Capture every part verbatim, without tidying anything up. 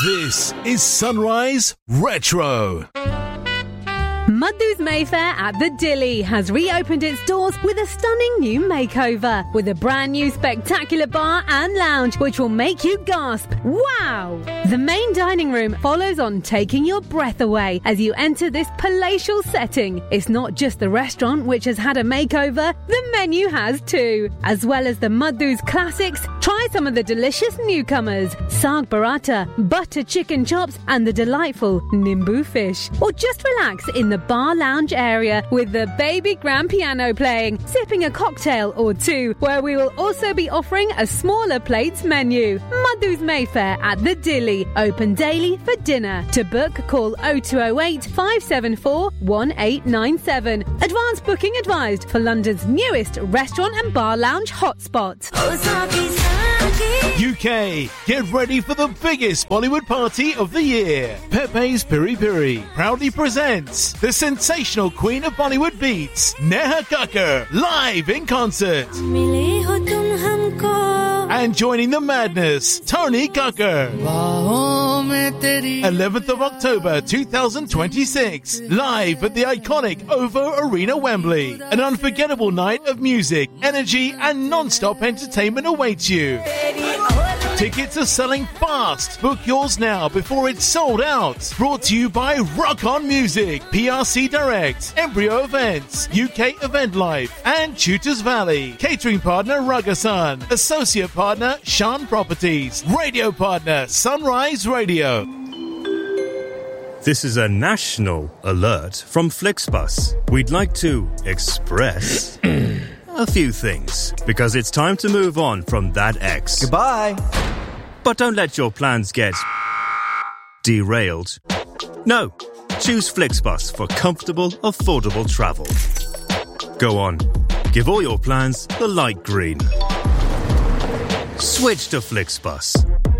This is Sunrise Retro. Muddo's Mayfair at the Dilly has reopened its doors with a stunning new makeover, with a brand new spectacular bar and lounge which will make you gasp, wow! The main dining room follows on, taking your breath away as you enter this palatial setting. It's not just the restaurant which has had a makeover, the menu has too. As well as the Muddo's classics, try some of the delicious newcomers, Saag Paratha, butter chicken chops and the delightful Nimbu fish. Or just relax in the bar lounge area with the baby grand piano playing, sipping a cocktail or two, where we will also be offering a smaller plates menu. Muddo's Mayfair at the Dilly, open daily for dinner. To book, call oh two oh eight, five seven four, one eight nine seven. Advance booking advised for London's newest restaurant and bar lounge hotspot. U K, get ready for the biggest Bollywood party of the year. Pepe's Piri Piri proudly presents the sensational queen of Bollywood beats, Neha Kakkar, live in concert. And joining the madness, Tony Kakkar. eleventh of October twenty twenty-six, live at the iconic OVO Arena, Wembley. An unforgettable night of music, energy and non-stop entertainment awaits you. Tickets are selling fast. Book yours now before it's sold out. Brought to you by Rock On Music, P R C Direct, Embryo Events, U K Event Life, and Tutors Valley. Catering partner Rugasan. Associate partner Shan Properties. Radio partner Sunrise Radio. This is a national alert from Flixbus. We'd like to express a few things, because it's time to move on from that ex. Goodbye. But don't let your plans get derailed. No, choose Flixbus for comfortable, affordable travel. Go on, give all your plans the light green. Switch to Flixbus.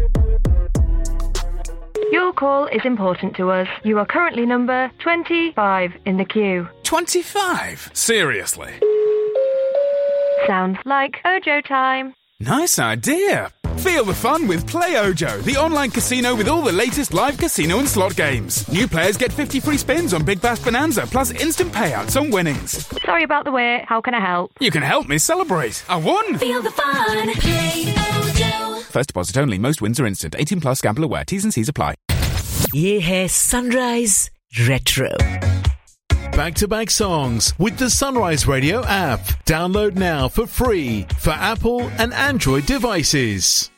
Your call is important to us. You are currently number twenty-five in the queue. twenty-five? Seriously? Sounds like Ojo time. Nice idea. Feel the fun with Play Ojo, the online casino with all the latest live casino and slot games. New players get fifty free spins on Big Bass Bonanza, plus instant payouts on winnings. Sorry about the wait. How can I help? You can help me celebrate. I won. Feel the fun. Play Ojo. First deposit only. Most wins are instant. eighteen plus. Gamble aware. T's and C's apply. Ye hai Sunrise Retro. Back-to-back songs with the Sunrise Radio app. Download now for free for Apple and Android devices.